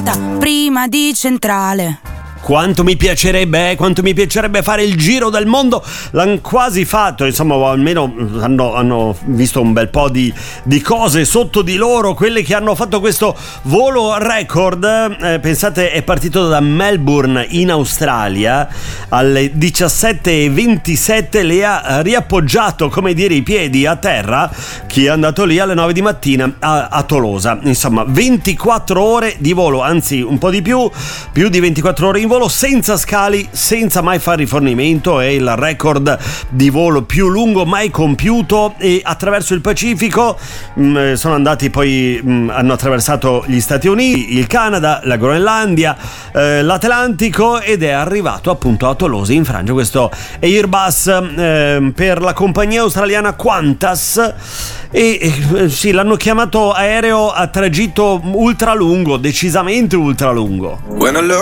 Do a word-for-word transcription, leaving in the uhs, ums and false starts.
fermata prima di Centrale. Quanto mi piacerebbe, eh? Quanto mi piacerebbe fare il giro del mondo. L'hanno quasi fatto, insomma, o almeno hanno, hanno visto un bel po' di, di cose sotto di loro. Quelle che hanno fatto questo volo record, eh, pensate, è partito da Melbourne in Australia alle diciassette e ventisette, le ha riappoggiato, come dire, i piedi a terra chi è andato lì alle nove di mattina a, a Tolosa. Insomma, ventiquattro ore di volo, anzi un po' di più, più di ventiquattro ore in volo, senza scali, senza mai fare rifornimento. È il record di volo più lungo mai compiuto, e attraverso il Pacifico mh, sono andati poi, mh, hanno attraversato gli Stati Uniti, il Canada, la Groenlandia, eh, l'Atlantico, ed è arrivato appunto a Tolosa in Francia. Questo Airbus eh, per la compagnia australiana Qantas, e eh, sì, l'hanno chiamato aereo a tragitto ultralungo, decisamente ultralungo.